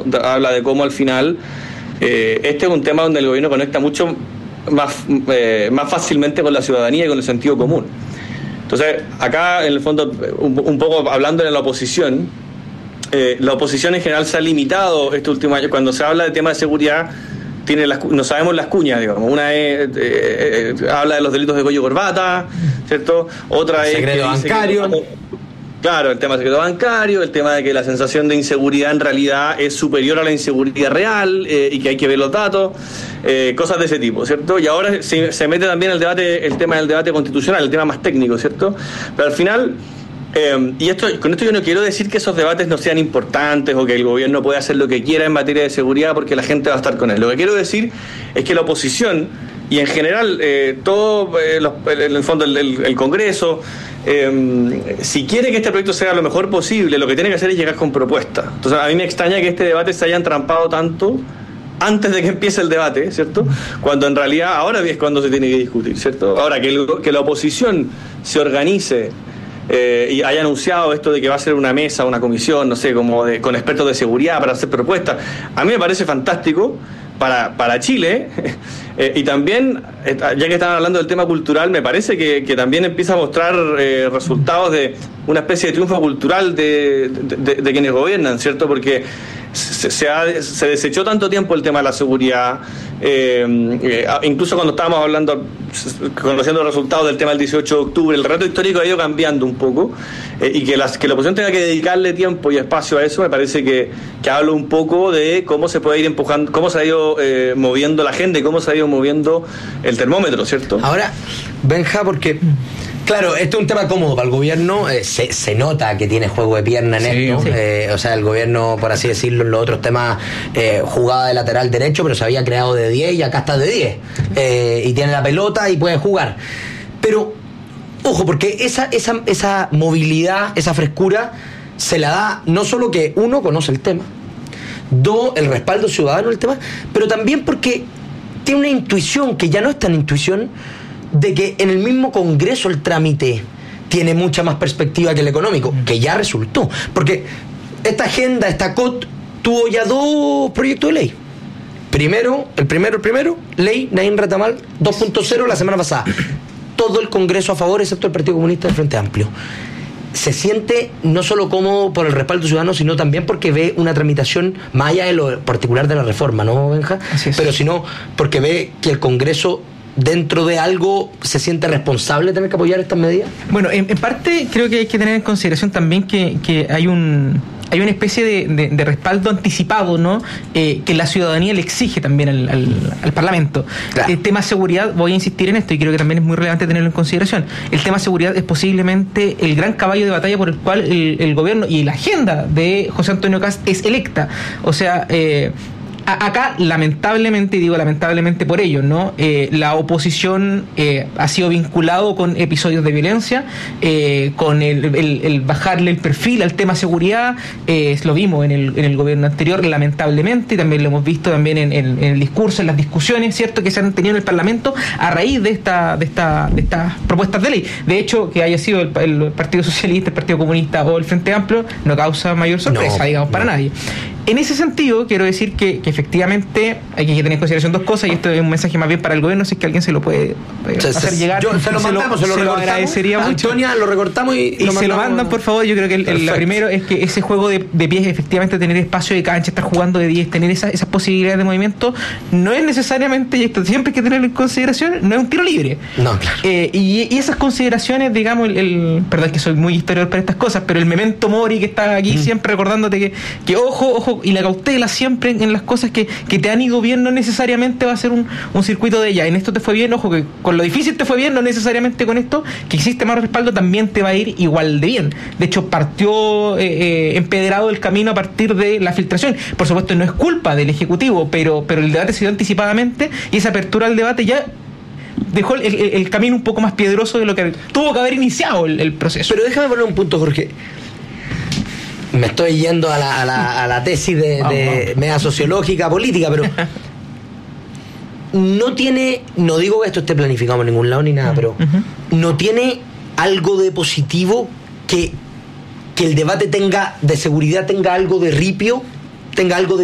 habla de cómo al final este es un tema donde el gobierno conecta mucho más fácilmente con la ciudadanía y con el sentido común. Entonces, acá en el fondo, un poco hablando de la oposición en general se ha limitado este último año, cuando se habla de tema de seguridad, no sabemos las cuñas, digamos. Una es habla de los delitos de cuello corbata, ¿cierto? Otra es secreto bancario. Claro, el tema del secreto bancario, el tema de que la sensación de inseguridad en realidad es superior a la inseguridad real y que hay que ver los datos, cosas de ese tipo, ¿cierto? Y ahora se mete también el tema del debate constitucional, el tema más técnico, ¿cierto? Pero al final, con esto yo no quiero decir que esos debates no sean importantes o que el gobierno pueda hacer lo que quiera en materia de seguridad porque la gente va a estar con él. Lo que quiero decir es que la oposición y en general en el fondo el Congreso, si quiere que este proyecto sea lo mejor posible, lo que tiene que hacer es llegar con propuestas. Entonces a mí me extraña que este debate se haya entrampado tanto antes de que empiece el debate, ¿cierto? Cuando en realidad ahora es cuando se tiene que discutir, ¿cierto? Ahora que la oposición se organice y haya anunciado esto de que va a ser una mesa, una comisión, no sé, con expertos de seguridad para hacer propuestas, a mí me parece fantástico para Chile. Y también, ya que estaban hablando del tema cultural, me parece que también empieza a mostrar resultados de una especie de triunfo cultural de quienes gobiernan, ¿cierto? Porque se desechó tanto tiempo el tema de la seguridad, incluso cuando estábamos conociendo los resultados del tema del 18 de octubre, el relato histórico ha ido cambiando un poco, y que la oposición tenga que dedicarle tiempo y espacio a eso, me parece que habla un poco de cómo se puede ir empujando, cómo se ha ido moviendo la agenda y cómo se ha ido moviendo el termómetro, ¿cierto? Ahora, Benja, porque claro, esto es un tema cómodo para el gobierno, se nota que tiene juego de pierna en esto, sí. O sea, el gobierno, por así decirlo, en los otros temas jugaba de lateral derecho, pero se había creado de 10 y acá está de 10, y tiene la pelota y puede jugar, pero ojo, porque esa movilidad, esa frescura se la da no solo que uno conoce el tema, dos, el respaldo ciudadano del tema, pero también porque tiene una intuición que ya no es tan intuición de que en el mismo Congreso el trámite tiene mucha más perspectiva que el económico, que ya resultó. Porque esta agenda, esta COT, tuvo ya dos proyectos de ley. El primero, ley Naín Retamal 2.0 la semana pasada. Todo el Congreso a favor, excepto el Partido Comunista del Frente Amplio. Se siente no solo cómodo por el respaldo ciudadano, sino también porque ve una tramitación más allá de lo particular de la reforma, ¿no, Benja? Pero sino porque ve que el Congreso, dentro de algo, se siente responsable de tener que apoyar estas medidas. Bueno, en parte creo que hay que tener en consideración también que hay una especie de respaldo anticipado, ¿no? Que la ciudadanía le exige también al Parlamento. Claro. El tema seguridad, voy a insistir en esto y creo que también es muy relevante tenerlo en consideración. El tema seguridad es posiblemente el gran caballo de batalla por el cual el gobierno y la agenda de José Antonio Kast es electa. O sea, acá, lamentablemente, y digo lamentablemente por ello, ¿no? La oposición ha sido vinculado con episodios de violencia, con el bajarle el perfil al tema seguridad, lo vimos en el gobierno anterior, lamentablemente, y también lo hemos visto también en el discurso, en las discusiones, ¿cierto?, que se han tenido en el Parlamento a raíz de estas propuestas de ley. De hecho, que haya sido el Partido Socialista, el Partido Comunista o el Frente Amplio, no causa mayor sorpresa, para nadie. En ese sentido, quiero decir que efectivamente hay que tener en consideración dos cosas, y esto es un mensaje más bien para el gobierno, si es que alguien se lo puede hacer llegar. Se lo agradecería mucho. Antonia, lo recortamos y se lo mandan, por favor. Yo creo que lo primero es que ese juego de pies, efectivamente, tener espacio de cancha, estar jugando de 10, tener esas posibilidades de movimiento, no es necesariamente, y esto siempre hay que tenerlo en consideración, no es un tiro libre. No, claro. Y esas consideraciones, digamos, perdón, que soy muy historiador para estas cosas, pero el memento mori que está aquí siempre recordándote que ojo, y la cautela siempre en las cosas que te han ido bien, no necesariamente va a ser un circuito de ella. En esto te fue bien, ojo, que con lo difícil te fue bien, no necesariamente con esto, que existe más respaldo, también te va a ir igual de bien. De hecho, partió empedrado el camino a partir de la filtración. Por supuesto, no es culpa del Ejecutivo, pero el debate se dio anticipadamente, y esa apertura al debate ya dejó el camino un poco más piedroso de lo que tuvo que haber iniciado el proceso. Pero déjame poner un punto, Jorge. Me estoy yendo a la tesis de media sociológica, política, pero no digo que esto esté planificado en ningún lado ni nada, pero no tiene algo de positivo que el debate de seguridad tenga algo de ripio, tenga algo de